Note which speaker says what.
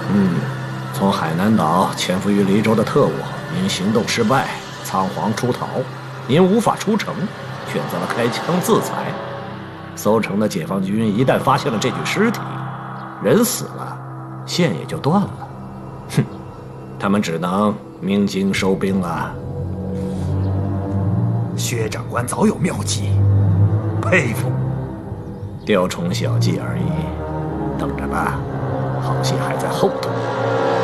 Speaker 1: 从海南岛潜伏于黎州的特务因行动失败仓皇出逃，因无法出城，选择了开枪自裁。搜城的解放军一旦发现了这具尸体，人死了，线也就断了。哼，他们只能鸣金收兵了。
Speaker 2: 薛长官早有妙计，佩服。
Speaker 1: 雕虫小技而已，等着吧，好戏还在后头。